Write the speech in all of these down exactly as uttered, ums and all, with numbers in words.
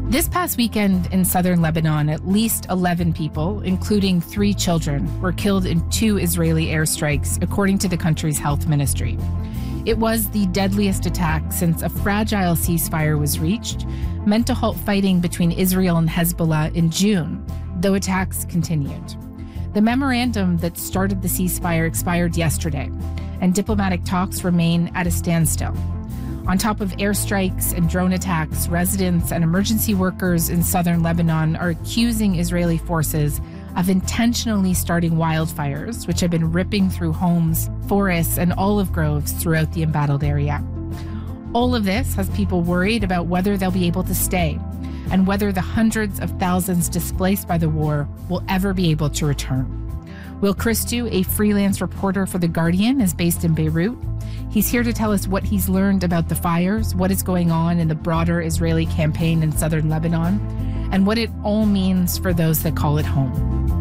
This past weekend in southern Lebanon, at least eleven people, including three children, were killed in two Israeli airstrikes, according to the country's health ministry. It was the deadliest attack since a fragile ceasefire was reached, meant to halt fighting between Israel and Hezbollah in June, though attacks continued. The memorandum that started the ceasefire expired yesterday, and diplomatic talks remain at a standstill. On top of airstrikes and drone attacks, residents and emergency workers in southern Lebanon are accusing Israeli forces of intentionally starting wildfires, which have been ripping through homes, forests, and olive groves throughout the embattled area. All of this has people worried about whether they'll be able to stay and whether the hundreds of thousands displaced by the war will ever be able to return. Will Christou, a freelance reporter for The Guardian, is based in Beirut. He's here to tell us what he's learned about the fires, what is going on in the broader Israeli campaign in southern Lebanon, and what it all means for those that call it home.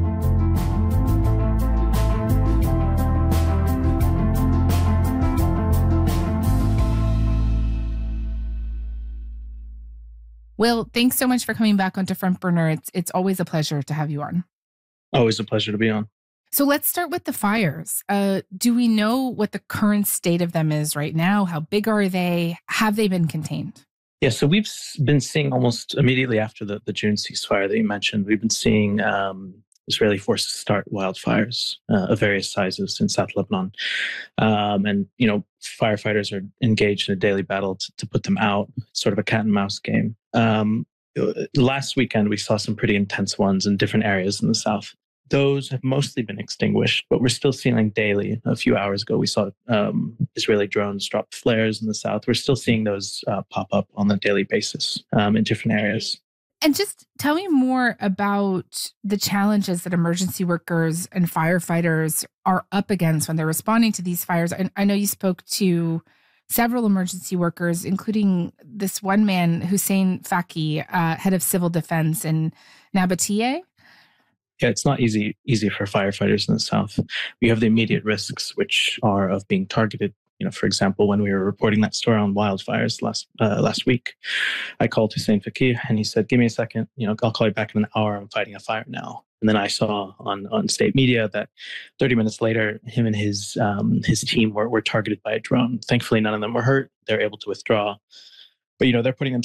Will, thanks so much for coming back onto Front Burner. It's, it's always a pleasure to have you on. Always a pleasure to be on. So let's start with the fires. Uh, do we know what the current state of them is right now? How big are they? Have they been contained? Yeah, so we've been seeing almost immediately after the, the June ceasefire that you mentioned, we've been seeing um, Israeli forces start wildfires uh, of various sizes in South Lebanon. Um, and, you know, firefighters are engaged in a daily battle to, to put them out, sort of a cat and mouse game. Um, last weekend, we saw some pretty intense ones in different areas in the south. Those have mostly been extinguished, but we're still seeing daily. A few hours ago, we saw um, Israeli drones drop flares in the south. We're still seeing those uh, pop up on a daily basis um, in different areas. And just tell me more about the challenges that emergency workers and firefighters are up against when they're responding to these fires. And I know you spoke to several emergency workers, including this one man, Hussein Faki, uh, head of civil defense in Nabatea. Yeah, it's not easy easy for firefighters in the south. We have the immediate risks, which are of being targeted. You know, for example, when we were reporting that story on wildfires last uh, last week, I called Hussein Faki and he said, "Give me a second. You know, I'll call you back in an hour. I'm fighting a fire now." And then I saw on, on state media that thirty minutes later, him and his um, his team were were targeted by a drone. Thankfully, none of them were hurt. They're able to withdraw. But, you know, they're putting themselves